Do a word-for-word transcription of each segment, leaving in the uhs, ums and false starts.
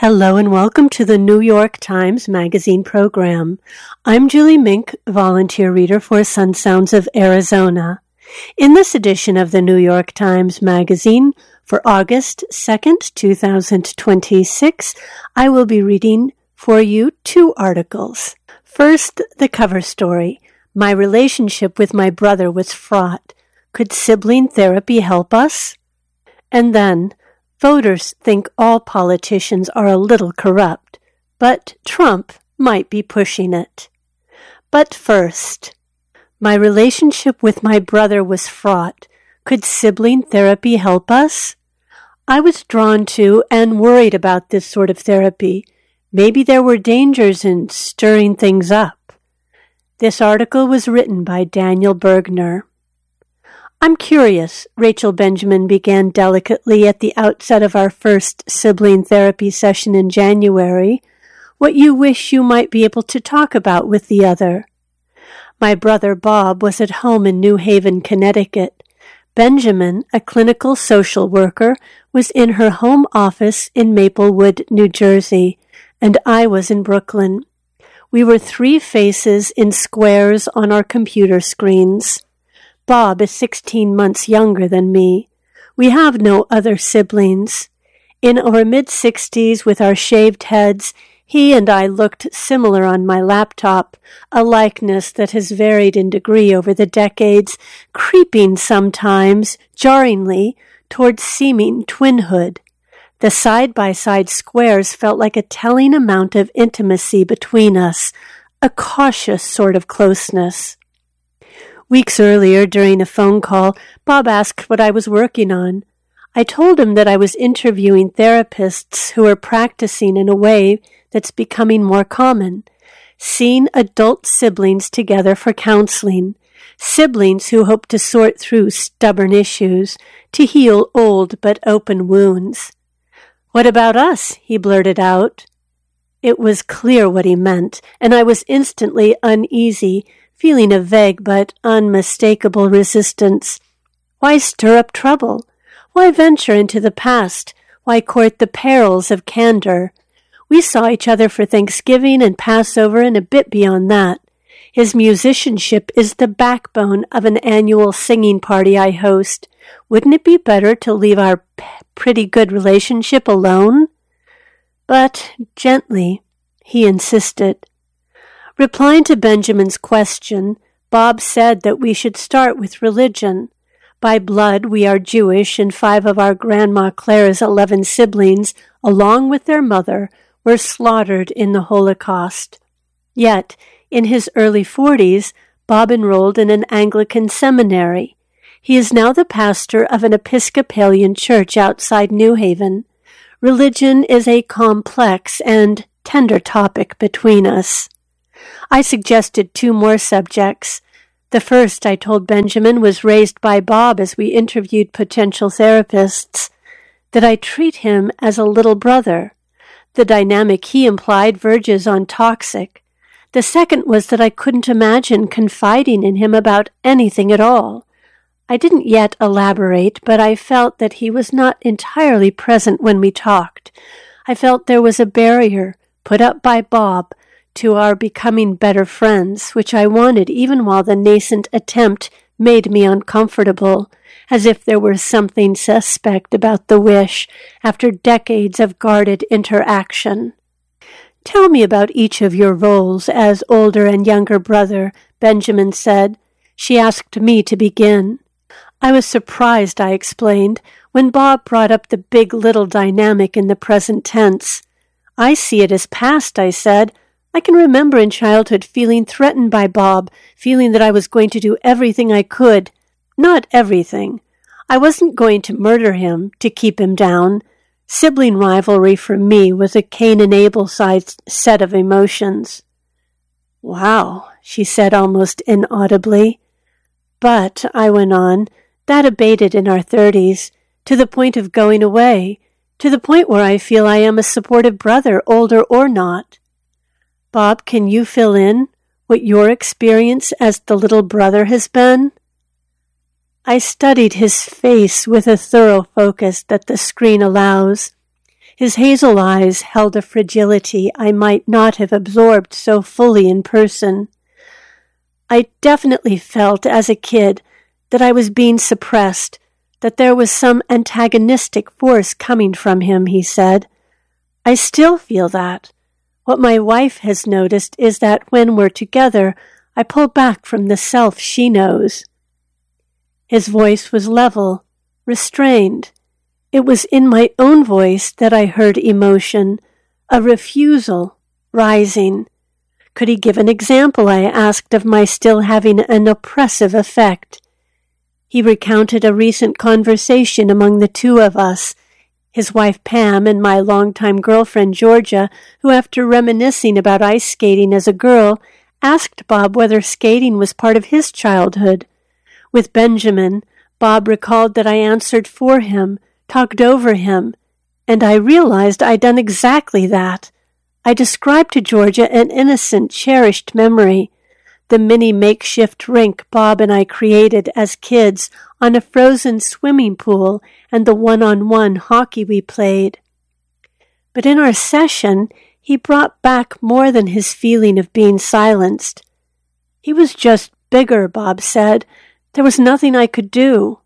Hello and welcome to the New York Times Magazine program. I'm Julie Mink, volunteer reader for Sun Sounds of Arizona. In this edition of the New York Times Magazine for August second, two thousand twenty-six, I will be reading for you two articles. First, the cover story. My relationship with my brother was fraught. Could sibling therapy help us? And then, voters think all politicians are a little corrupt, but Trump might be pushing it. But first, my relationship with my brother was fraught. Could sibling therapy help us? I was drawn to and worried about this sort of therapy. Maybe there were dangers in stirring things up. This article was written by Daniel Bergner. I'm curious, Rachel Benjamin began delicately at the outset of our first sibling therapy session in January, what you wish you might be able to talk about with the other. My brother Bob was at home in New Haven, Connecticut. Benjamin, a clinical social worker, was in her home office in Maplewood, New Jersey, and I was in Brooklyn. We were three faces in squares on our computer screens. Bob is sixteen months younger than me. We have no other siblings. In our mid-sixties, with our shaved heads, he and I looked similar on my laptop, a likeness that has varied in degree over the decades, creeping sometimes, jarringly, towards seeming twinhood. The side-by-side squares felt like a telling amount of intimacy between us, a cautious sort of closeness. Weeks earlier, during a phone call, Bob asked what I was working on. I told him that I was interviewing therapists who are practicing in a way that's becoming more common, seeing adult siblings together for counseling, siblings who hope to sort through stubborn issues, to heal old but open wounds. "What about us?" he blurted out. It was clear what he meant, and I was instantly uneasy, feeling a vague but unmistakable resistance. Why stir up trouble? Why venture into the past? Why court the perils of candor? We saw each other for Thanksgiving and Passover and a bit beyond that. His musicianship is the backbone of an annual singing party I host. Wouldn't it be better to leave our p- pretty good relationship alone? But gently, he insisted. Replying to Benjamin's question, Bob said that we should start with religion. By blood, we are Jewish, and five of our Grandma Clara's eleven siblings, along with their mother, were slaughtered in the Holocaust. Yet, in his early forties, Bob enrolled in an Anglican seminary. He is now the pastor of an Episcopalian church outside New Haven. Religion is a complex and tender topic between us. I suggested two more subjects. The first, I told Benjamin, was raised by Bob as we interviewed potential therapists, that I treat him as a little brother. The dynamic he implied verges on toxic. The second was that I couldn't imagine confiding in him about anything at all. I didn't yet elaborate, but I felt that he was not entirely present when we talked. I felt there was a barrier put up by Bob to our becoming better friends, which I wanted even while the nascent attempt made me uncomfortable, as if there were something suspect about the wish after decades of guarded interaction. "Tell me about each of your roles as older and younger brother," Benjamin said. She asked me to begin. I was surprised, I explained, when Bob brought up the big-little dynamic in the present tense. "I see it as past," I said. I can remember in childhood feeling threatened by Bob, feeling that I was going to do everything I could. Not everything. I wasn't going to murder him to keep him down. Sibling rivalry for me was a Cain and Abel-sized set of emotions. "Wow," she said almost inaudibly. "But," I went on, "that abated in our thirties, to the point of going away, to the point where I feel I am a supportive brother, older or not. Bob, can you fill in what your experience as the little brother has been?" I studied his face with a thorough focus that the screen allows. His hazel eyes held a fragility I might not have absorbed so fully in person. I definitely felt as a kid that I was being suppressed, that there was some antagonistic force coming from him, he said. I still feel that. What my wife has noticed is that when we're together, I pull back from the self she knows. His voice was level, restrained. It was in my own voice that I heard emotion, a refusal, rising. Could he give an example, I asked, of my still having an oppressive effect? He recounted a recent conversation among the two of us, his wife Pam and my longtime girlfriend Georgia, who after reminiscing about ice skating as a girl, asked Bob whether skating was part of his childhood. With Benjamin, Bob recalled that I answered for him, talked over him, and I realized I'd done exactly that. I described to Georgia an innocent, cherished memory, the mini makeshift rink Bob and I created as kids on a frozen swimming pool and the one-on-one hockey we played. But in our session, he brought back more than his feeling of being silenced. He was just bigger, Bob said. There was nothing I could do.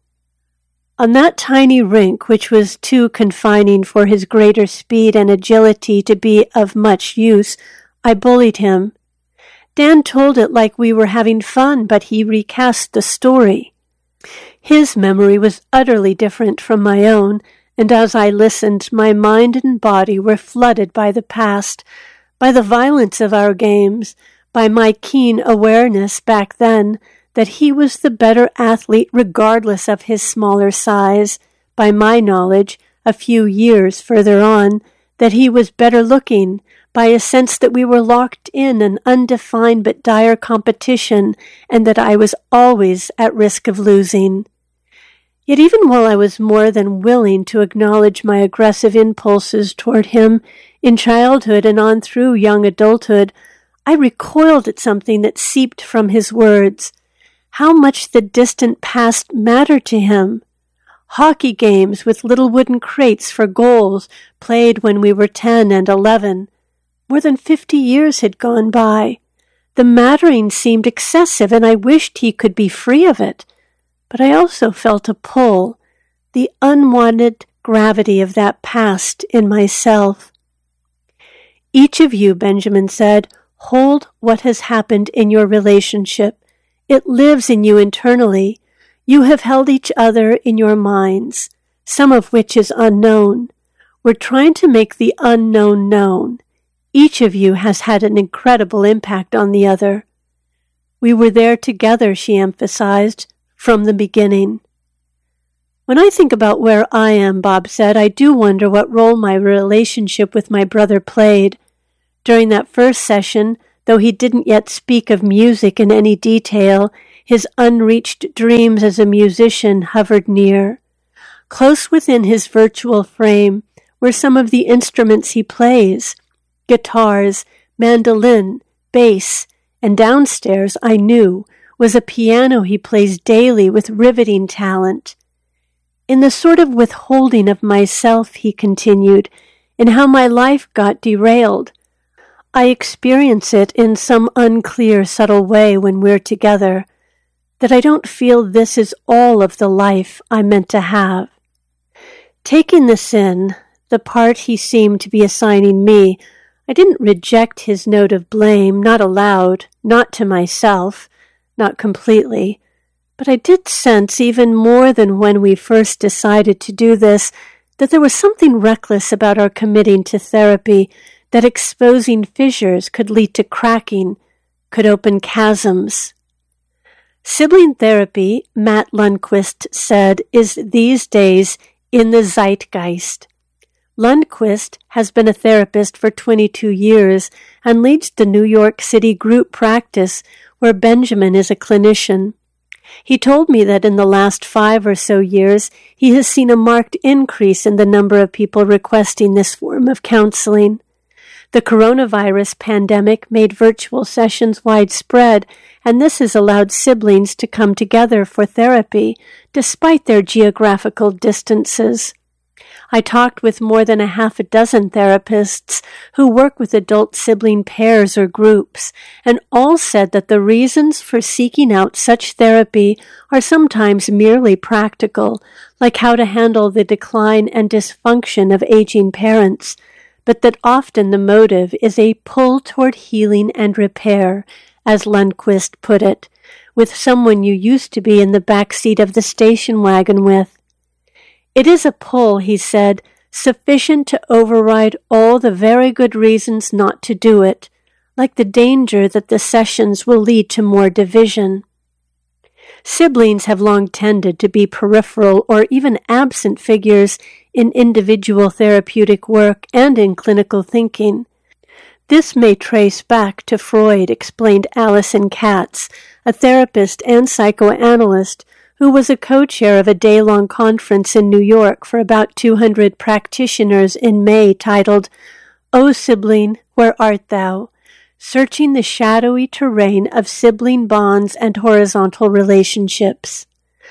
On that tiny rink, which was too confining for his greater speed and agility to be of much use, I bullied him. Dan told it like we were having fun, but he recast the story. His memory was utterly different from my own, and as I listened, my mind and body were flooded by the past, by the violence of our games, by my keen awareness back then that he was the better athlete regardless of his smaller size, by my knowledge, a few years further on, that he was better looking, by a sense that we were locked in an undefined but dire competition, and that I was always at risk of losing. Yet even while I was more than willing to acknowledge my aggressive impulses toward him in childhood and on through young adulthood, I recoiled at something that seeped from his words. How much the distant past mattered to him. Hockey games with little wooden crates for goals played when we were ten and eleven. More than fifty years had gone by. The mattering seemed excessive, and I wished he could be free of it. But I also felt a pull, the unwanted gravity of that past in myself. Each of you, Benjamin said, hold what has happened in your relationship. It lives in you internally. You have held each other in your minds, some of which is unknown. We're trying to make the unknown known. Each of you has had an incredible impact on the other. We were there together, she emphasized, from the beginning. When I think about where I am, Bob said, I do wonder what role my relationship with my brother played. During that first session, though he didn't yet speak of music in any detail, his unreached dreams as a musician hovered near. Close within his virtual frame were some of the instruments he plays, guitars, mandolin, bass, and downstairs, I knew, was a piano he plays daily with riveting talent. In the sort of withholding of myself, he continued, in how my life got derailed, I experience it in some unclear, subtle way when we're together, that I don't feel this is all of the life I'm meant to have. Taking this in, the part he seemed to be assigning me, I didn't reject his note of blame, not aloud, not to myself, not completely, but I did sense, even more than when we first decided to do this, that there was something reckless about our committing to therapy, that exposing fissures could lead to cracking, could open chasms. Sibling therapy, Matt Lundquist said, is these days in the zeitgeist. Lundquist has been a therapist for twenty-two years and leads the New York City group practice where Benjamin is a clinician. He told me that in the last five or so years, he has seen a marked increase in the number of people requesting this form of counseling. The coronavirus pandemic made virtual sessions widespread, and this has allowed siblings to come together for therapy, despite their geographical distances. I talked with more than a half a dozen therapists who work with adult sibling pairs or groups, and all said that the reasons for seeking out such therapy are sometimes merely practical, like how to handle the decline and dysfunction of aging parents, but that often the motive is a pull toward healing and repair, as Lundquist put it, with someone you used to be in the back seat of the station wagon with. It is a pull, he said, sufficient to override all the very good reasons not to do it, like the danger that the sessions will lead to more division. Siblings have long tended to be peripheral or even absent figures in individual therapeutic work and in clinical thinking. This may trace back to Freud, explained Alison Katz, a therapist and psychoanalyst who was a co-chair of a day-long conference in New York for about two hundred practitioners in May titled, O Sibling, Where Art Thou? Searching the Shadowy Terrain of Sibling Bonds and Horizontal Relationships.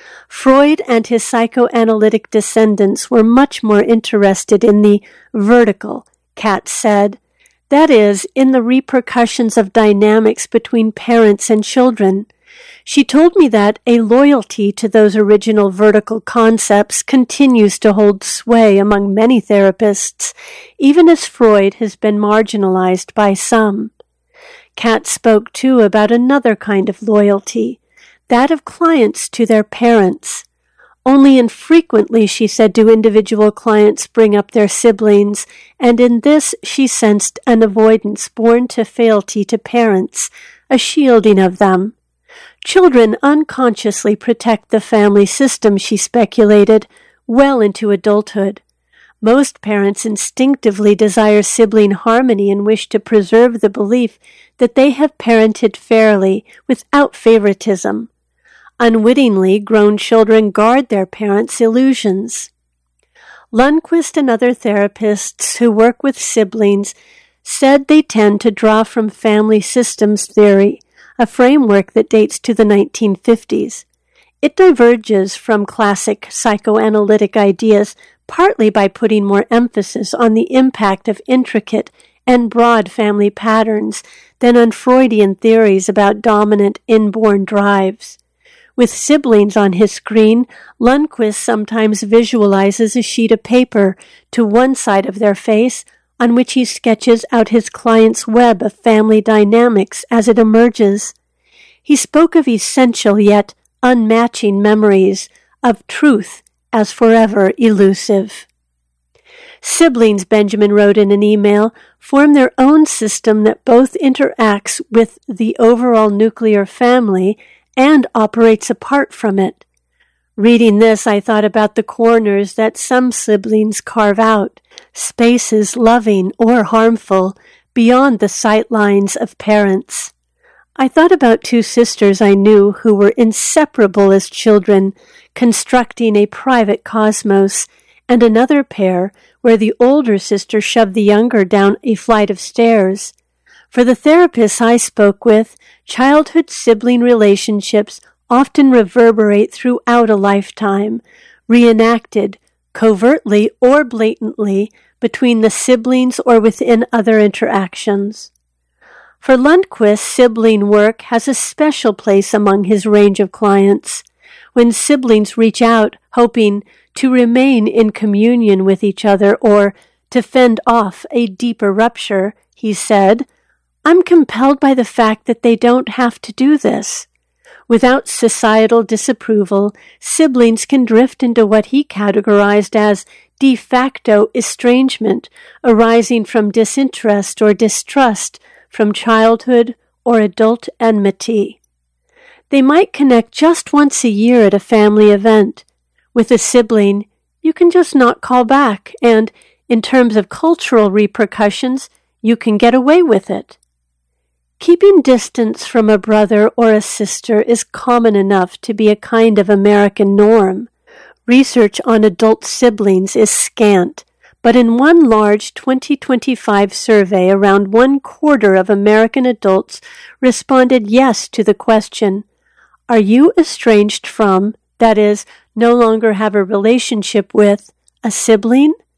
Freud and his psychoanalytic descendants were much more interested in the vertical, Katz said, that is, in the repercussions of dynamics between parents and children. She told me that a loyalty to those original vertical concepts continues to hold sway among many therapists, even as Freud has been marginalized by some. Katz spoke, too, about another kind of loyalty, that of clients to their parents. Only infrequently, she said, do individual clients bring up their siblings, and in this she sensed an avoidance born to fealty to parents, a shielding of them. Children unconsciously protect the family system, she speculated, well into adulthood. Most parents instinctively desire sibling harmony and wish to preserve the belief that they have parented fairly, without favoritism. Unwittingly, grown children guard their parents' illusions. Lundquist and other therapists who work with siblings said they tend to draw from family systems theory, a framework that dates to the nineteen fifties. It diverges from classic psychoanalytic ideas partly by putting more emphasis on the impact of intricate and broad family patterns than on Freudian theories about dominant inborn drives. With siblings on his screen, Lundquist sometimes visualizes a sheet of paper to one side of their face on which he sketches out his client's web of family dynamics as it emerges. He spoke of essential yet unmatching memories, of truth as forever elusive. Siblings, Benjamin wrote in an email, form their own system that both interacts with the overall nuclear family and operates apart from it. Reading this, I thought about the corners that some siblings carve out, spaces loving or harmful, beyond the sight lines of parents. I thought about two sisters I knew who were inseparable as children, constructing a private cosmos, and another pair where the older sister shoved the younger down a flight of stairs. For the therapists I spoke with, childhood sibling relationships often reverberate throughout a lifetime, reenacted, covertly or blatantly, between the siblings or within other interactions. For Lundquist, sibling work has a special place among his range of clients. When siblings reach out, hoping to remain in communion with each other or to fend off a deeper rupture, he said, I'm compelled by the fact that they don't have to do this. Without societal disapproval, siblings can drift into what he categorized as de facto estrangement arising from disinterest or distrust from childhood or adult enmity. They might connect just once a year at a family event. With a sibling, you can just not call back, and in terms of cultural repercussions, you can get away with it. Keeping distance from a brother or a sister is common enough to be a kind of American norm. Research on adult siblings is scant, but in one large twenty twenty-five survey, around one quarter of American adults responded yes to the question, are you estranged from, that is, no longer have a relationship with, a sibling?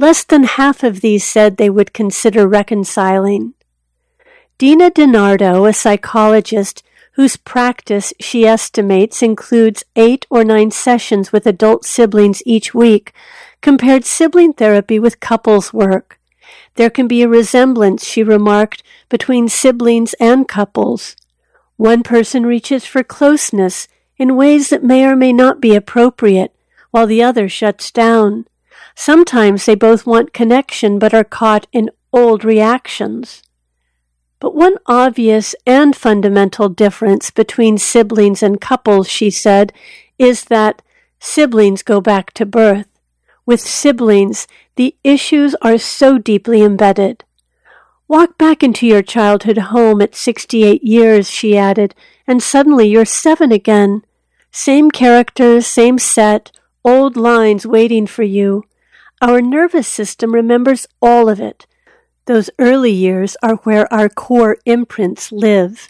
Less than half of these said they would consider reconciling. Dina DiNardo, a psychologist whose practice she estimates includes eight or nine sessions with adult siblings each week, compared sibling therapy with couples work. There can be a resemblance, she remarked, between siblings and couples. One person reaches for closeness in ways that may or may not be appropriate, while the other shuts down. Sometimes they both want connection but are caught in old reactions. But one obvious and fundamental difference between siblings and couples, she said, is that siblings go back to birth. With siblings, the issues are so deeply embedded. Walk back into your childhood home at sixty-eight years, she added, and suddenly you're seven again. Same characters, same set, old lines waiting for you. Our nervous system remembers all of it. Those early years are where our core imprints live.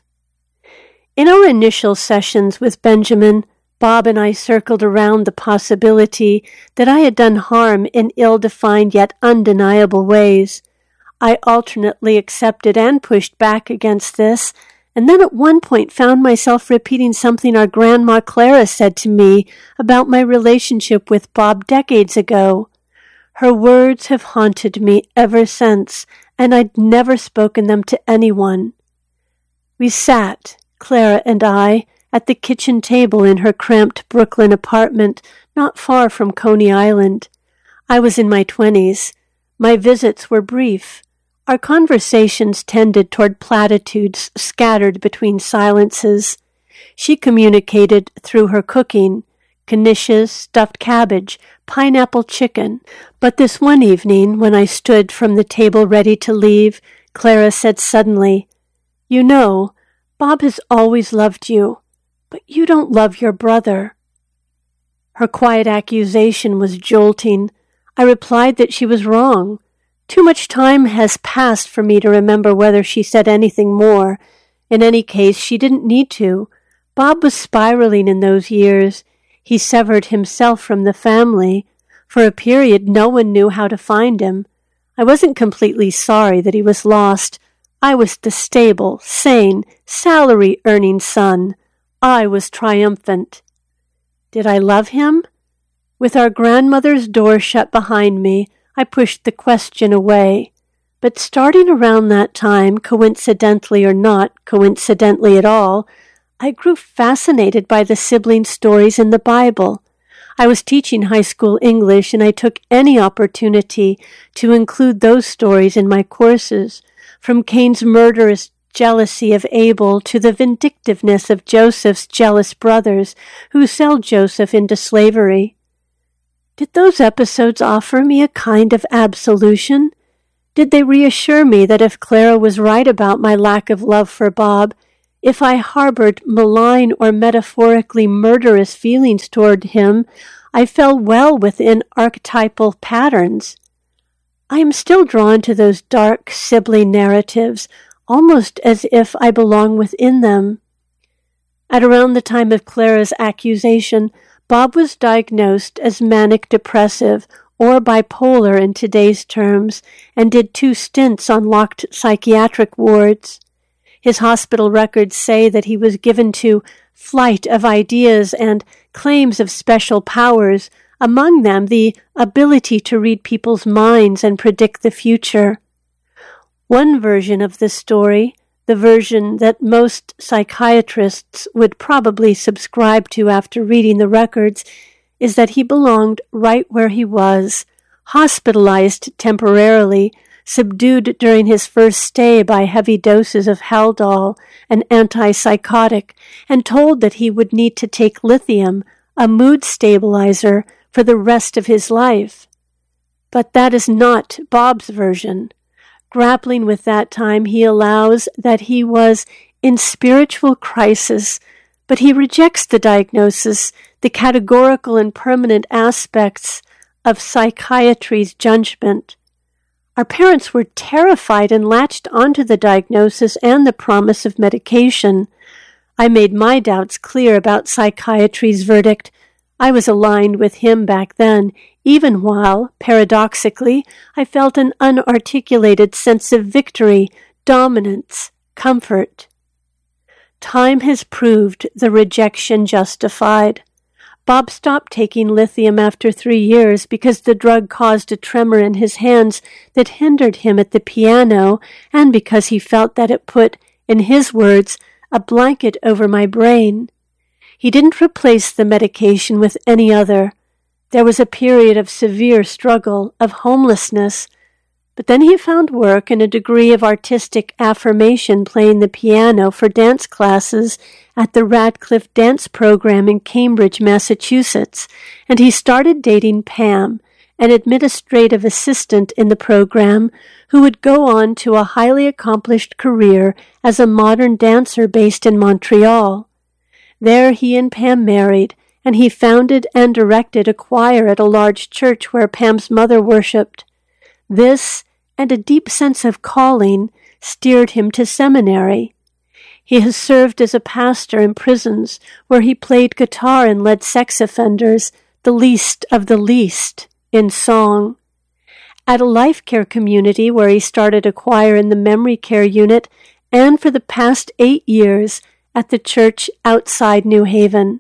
In our initial sessions with Benjamin, Bob and I circled around the possibility that I had done harm in ill-defined yet undeniable ways. I alternately accepted and pushed back against this, and then at one point found myself repeating something our Grandma Clara said to me about my relationship with Bob decades ago. Her words have haunted me ever since, and I'd never spoken them to anyone. We sat, Clara and I, at the kitchen table in her cramped Brooklyn apartment not far from Coney Island. I was in my twenties. My visits were brief. Our conversations tended toward platitudes scattered between silences. She communicated through her cooking, knishes, stuffed cabbage, pineapple chicken. But this one evening, when I stood from the table ready to leave, Clara said suddenly, "You know, Bob has always loved you, but you don't love your brother." Her quiet accusation was jolting. I replied that she was wrong. Too much time has passed for me to remember whether she said anything more. In any case, she didn't need to. Bob was spiraling in those years. He severed himself from the family. For a period, no one knew how to find him. I wasn't completely sorry that he was lost. I was the stable, sane, salary-earning son. I was triumphant. Did I love him? With our grandmother's door shut behind me, I pushed the question away. But starting around that time, coincidentally or not coincidentally at all, I grew fascinated by the sibling stories in the Bible. I was teaching high school English, and I took any opportunity to include those stories in my courses, from Cain's murderous jealousy of Abel to the vindictiveness of Joseph's jealous brothers who sell Joseph into slavery. Did those episodes offer me a kind of absolution? Did they reassure me that if Clara was right about my lack of love for Bob, if I harbored malign or metaphorically murderous feelings toward him, I fell well within archetypal patterns? I am still drawn to those dark sibling narratives, almost as if I belong within them. At around the time of Clara's accusation, Bob was diagnosed as manic-depressive, or bipolar in today's terms, and did two stints on locked psychiatric wards. His hospital records say that he was given to flight of ideas and claims of special powers, among them the ability to read people's minds and predict the future. One version of the story, the version that most psychiatrists would probably subscribe to after reading the records, is that he belonged right where he was, hospitalized temporarily, subdued during his first stay by heavy doses of Haldol, an antipsychotic, and told that he would need to take lithium, a mood stabilizer, for the rest of his life. But that is not Bob's version. Grappling with that time, he allows that he was in spiritual crisis, but he rejects the diagnosis, the categorical and permanent aspects of psychiatry's judgment. Our parents were terrified and latched onto the diagnosis and the promise of medication. I made my doubts clear about psychiatry's verdict. I was aligned with him back then, even while, paradoxically, I felt an unarticulated sense of victory, dominance, comfort. Time has proved the rejection justified. Bob stopped taking lithium after three years because the drug caused a tremor in his hands that hindered him at the piano, and because he felt that it put, in his words, a blanket over my brain. He didn't replace the medication with any other. There was a period of severe struggle, of homelessness, but then he found work and a degree of artistic affirmation playing the piano for dance classes at the Radcliffe Dance Program in Cambridge, Massachusetts, and he started dating Pam, an administrative assistant in the program who would go on to a highly accomplished career as a modern dancer based in Montreal. There he and Pam married, and he founded and directed a choir at a large church where Pam's mother worshipped. This, and a deep sense of calling, steered him to seminary. He has served as a pastor in prisons, where he played guitar and led sex offenders, the least of the least, in song. At a life care community where he started a choir in the memory care unit, and for the past eight years at the church outside New Haven.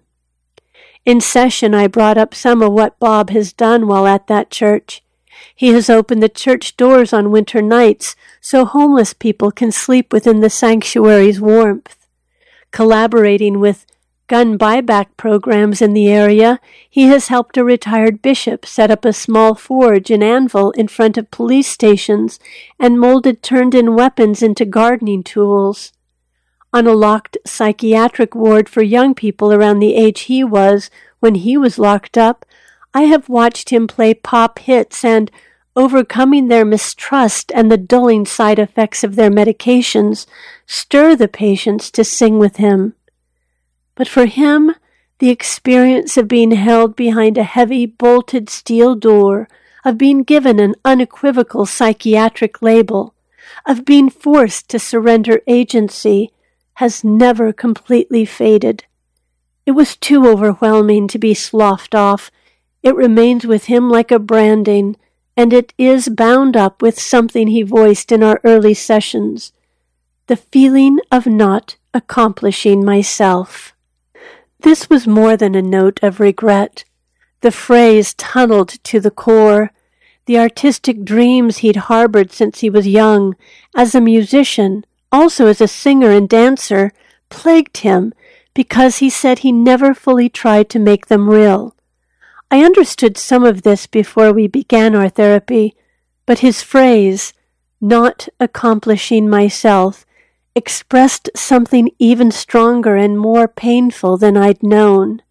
In session, I brought up some of what Bob has done while at that church. He has opened the church doors on winter nights so homeless people can sleep within the sanctuary's warmth. Collaborating with gun buyback programs in the area, he has helped a retired bishop set up a small forge and anvil in front of police stations and molded turned-in weapons into gardening tools. On a locked psychiatric ward for young people around the age he was when he was locked up, I have watched him play pop hits and, overcoming their mistrust and the dulling side effects of their medications, stir the patients to sing with him. But for him, the experience of being held behind a heavy, bolted steel door, of being given an unequivocal psychiatric label, of being forced to surrender agency, has never completely faded. It was too overwhelming to be sloughed off. It remains with him like a branding, and it is bound up with something he voiced in our early sessions, the feeling of not accomplishing myself. This was more than a note of regret. The phrase tunneled to the core. The artistic dreams he'd harbored since he was young, as a musician, also as a singer and dancer, plagued him because he said he never fully tried to make them real. I understood some of this before we began our therapy, but his phrase, not accomplishing myself, expressed something even stronger and more painful than I'd known.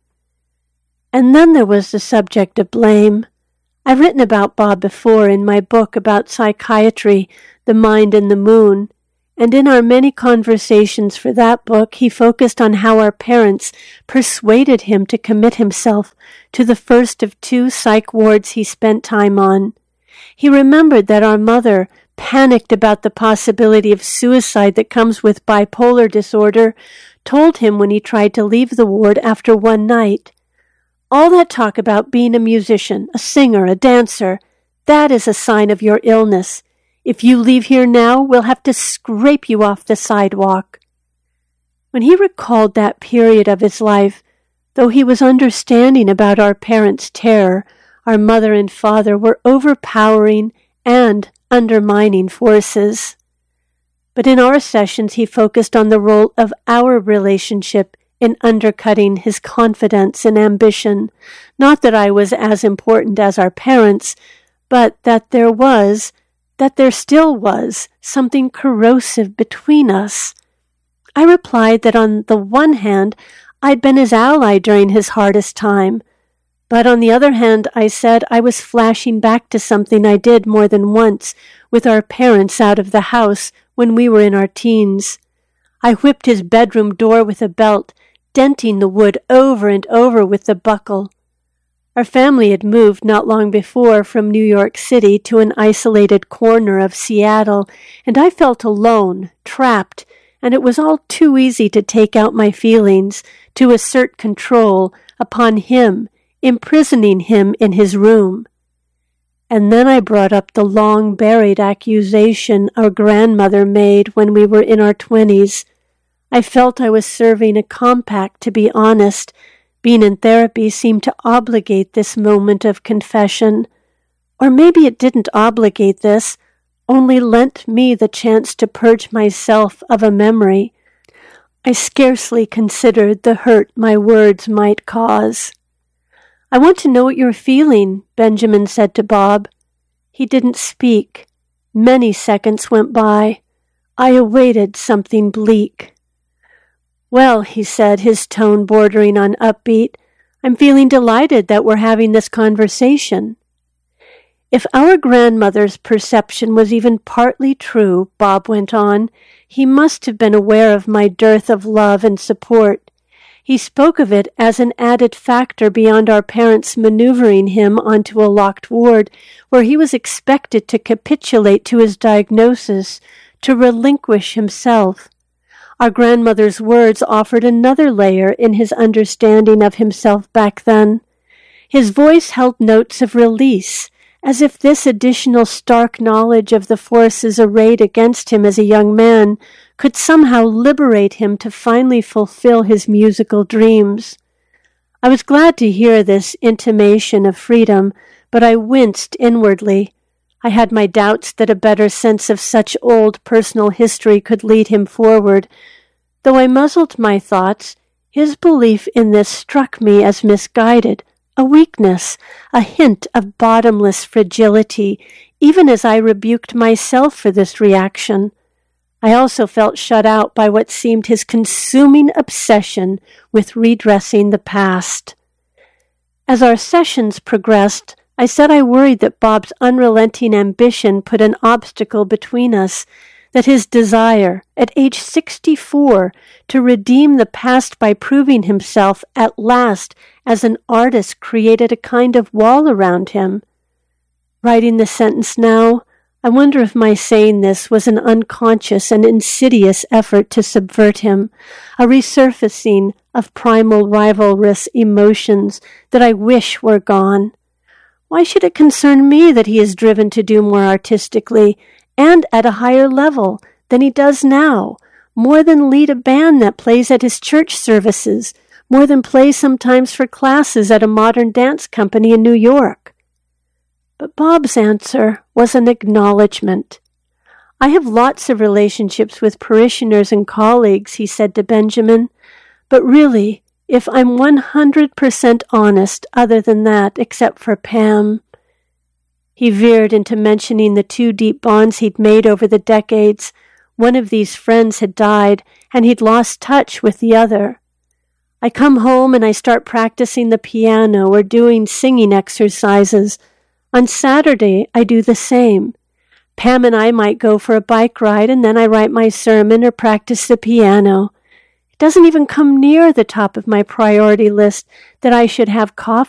And then there was the subject of blame. I've written about Bob before in my book about psychiatry, The Mind and the Moon, and in our many conversations for that book, he focused on how our parents persuaded him to commit himself to the first of two psych wards he spent time on. He remembered that our mother, panicked about the possibility of suicide that comes with bipolar disorder, told him when he tried to leave the ward after one night, "All that talk about being a musician, a singer, a dancer, that is a sign of your illness. If you leave here now, we'll have to scrape you off the sidewalk." When he recalled that period of his life, though he was understanding about our parents' terror, our mother and father were overpowering and undermining forces. But in our sessions, he focused on the role of our relationship in undercutting his confidence and ambition. Not that I was as important as our parents, but that there was that there still was something corrosive between us. I replied that on the one hand, I'd been his ally during his hardest time, but on the other hand, I said I was flashing back to something I did more than once with our parents out of the house when we were in our teens. I whipped his bedroom door with a belt, denting the wood over and over with the buckle. Our family had moved not long before from New York City to an isolated corner of Seattle, and I felt alone, trapped, and it was all too easy to take out my feelings, to assert control upon him, imprisoning him in his room. And then I brought up the long-buried accusation our grandmother made when we were in our twenties. I felt I was serving a compact to be honest. Being in therapy seemed to obligate this moment of confession. Or maybe it didn't obligate this, only lent me the chance to purge myself of a memory. I scarcely considered the hurt my words might cause. "I want to know what you're feeling," Benjamin said to Bob. He didn't speak. Many seconds went by. I awaited something bleak. "Well," he said, his tone bordering on upbeat, "I'm feeling delighted that we're having this conversation." "If our grandmother's perception was even partly true," Bob went on, "he must have been aware of my dearth of love and support. He spoke of it as an added factor beyond our parents maneuvering him onto a locked ward where he was expected to capitulate to his diagnosis, to relinquish himself. Our grandmother's words offered another layer in his understanding of himself back then. His voice held notes of release, as if this additional stark knowledge of the forces arrayed against him as a young man could somehow liberate him to finally fulfill his musical dreams. I was glad to hear this intimation of freedom, but I winced inwardly. I had my doubts that a better sense of such old personal history could lead him forward. Though I muzzled my thoughts, his belief in this struck me as misguided, a weakness, a hint of bottomless fragility, even as I rebuked myself for this reaction. I also felt shut out by what seemed his consuming obsession with redressing the past. As our sessions progressed, I said I worried that Bob's unrelenting ambition put an obstacle between us, that his desire, at age sixty-four, to redeem the past by proving himself at last as an artist created a kind of wall around him. Writing the sentence now, I wonder if my saying this was an unconscious and insidious effort to subvert him, a resurfacing of primal rivalrous emotions that I wish were gone. Why should it concern me that he is driven to do more artistically and at a higher level than he does now, more than lead a band that plays at his church services, more than play sometimes for classes at a modern dance company in New York? But Bob's answer was an acknowledgement. "I have lots of relationships with parishioners and colleagues," he said to Benjamin, "but really, if I'm one hundred percent honest other than that, except for Pam..." He veered into mentioning the two deep bonds he'd made over the decades. One of these friends had died, and he'd lost touch with the other. "I come home and I start practicing the piano or doing singing exercises. On Saturday, I do the same. Pam and I might go for a bike ride, and then I write my sermon or practice the piano. It doesn't even come near the top of my priority list that I should have coffee